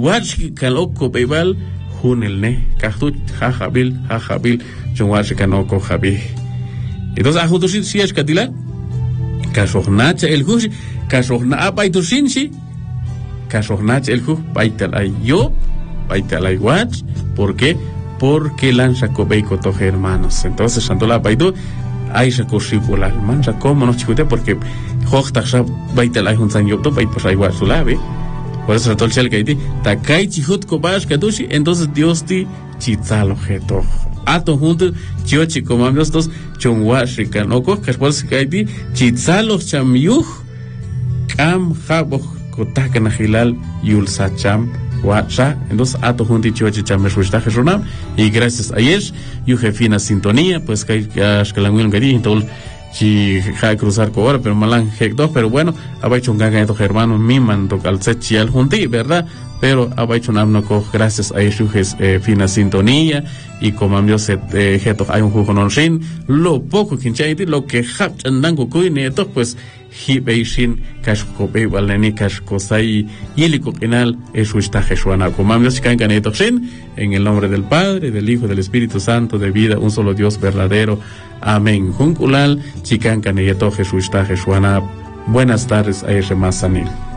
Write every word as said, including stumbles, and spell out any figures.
Iwach kaloko peibal hunelne kahtu jajabil jajabil chunwach kanoko jabi. Entonces ajutushi siash katila kashohnacha el hush kashohna apaitushinshi kashohnach el hush paitalay yo paitalay watch. ¿Por qué? Porque lanza cobeiko toje hermanos. Entonces santola paitu aisha koshipula mancha como no chicute porque hochtasha paitalay hunsan yopto pait pues ay watch sulabe. Por eso todo el chel que dice takai chihut kobash kadushi. Entonces Dios ti chitzalo jeto ato juntos chiochi como amigos dos chungwashi kanoko kaspuas que dice chitzalo chamyuh kam jabo kotakana hilal yulsacham Wacha, entonces ato junti chiochi chameshushtaje shunam y gracias a ellos yo jefina sintonía pues que ashkalanguil gadi entonces chi ja cruzar con ahora pero malan hector pero bueno había hecho un gaga estos hermanos mi mando calcechi al junti verdad pero había hecho un amno co gracias a ellos eh, fina sintonía y como amigos se jeto hay un juego non shin lo poco que hinchaiti lo que hap chandango kuine esto pues hibeishin kashko bebaleni kashko sai yiliko penal eso está jesuana como amigos que han esto shin en el nombre del Padre del Hijo del Espíritu Santo de vida un solo Dios verdadero. Amén. Junculal, chican caneyeto Jesús está Jesuana. Buenas tardes a ese más sanil.